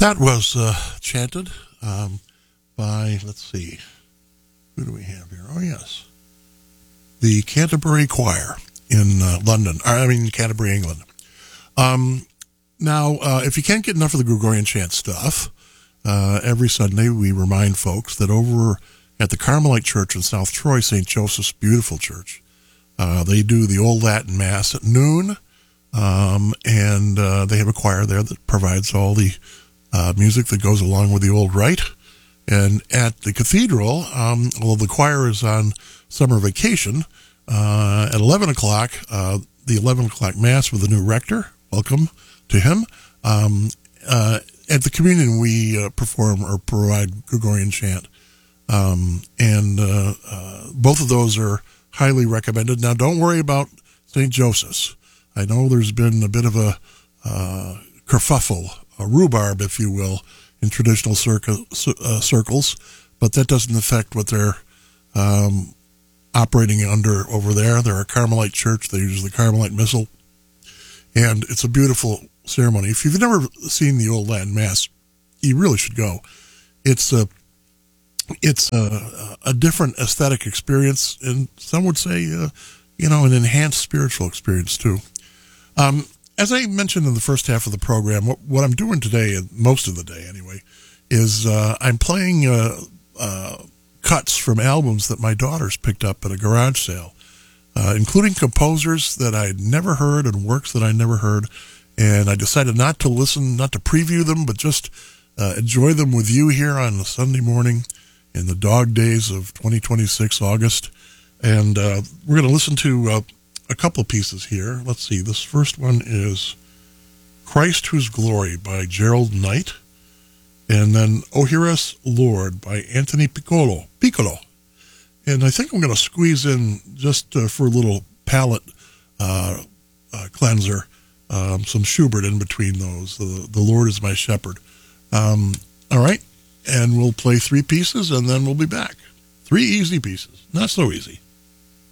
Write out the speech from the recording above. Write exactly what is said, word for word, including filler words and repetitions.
That was uh, chanted um, by, let's see, who do we have here? Oh, yes. The Canterbury Choir in uh, London, I mean, Canterbury, England. Um, now, uh, if you can't get enough of the Gregorian chant stuff, uh, every Sunday we remind folks that over at the Carmelite Church in South Troy, Saint Joseph's, beautiful church, uh, they do the Old Latin Mass at noon, um, and uh, they have a choir there that provides all the uh, music that goes along with the old rite. And at the cathedral, um, although the choir is on summer vacation, uh, at eleven o'clock, uh, the eleven o'clock Mass with the new rector, welcome to him. Um, uh, at the communion, we uh, perform or provide Gregorian chant. Um, and uh, uh, both of those are highly recommended. Now, don't worry about Saint Joseph's. I know there's been a bit of a uh, kerfuffle, a rhubarb, if you will, in traditional circle, uh, circles, but that doesn't affect what they're um, operating under over there. They're a Carmelite church. They use the Carmelite Missal, and it's a beautiful ceremony. If you've never seen the Old Latin Mass, you really should go. It's a it's a, a different aesthetic experience, and some would say, uh, you know, an enhanced spiritual experience too. Um, As I mentioned in the first half of the program, what, what I'm doing today, most of the day anyway, is uh, I'm playing uh, uh, cuts from albums that my daughters picked up at a garage sale, uh, including composers that I'd never heard and works that I never heard. And I decided not to listen, not to preview them, but just uh, enjoy them with you here on a Sunday morning in the dog days of twenty twenty-six, August. And uh, we're going to listen to Uh, a couple of pieces here. Let's see. This first one is Christ Whose Glory by Gerald Knight. And then O Hear Us, Lord by Anthony Piccolo. Piccolo. And I think I'm going to squeeze in, just uh, for a little palate uh, uh, cleanser, um, some Schubert in between those. The, the Lord is My Shepherd. Um, all right. And we'll play three pieces and then we'll be back. Three easy pieces. Not so easy.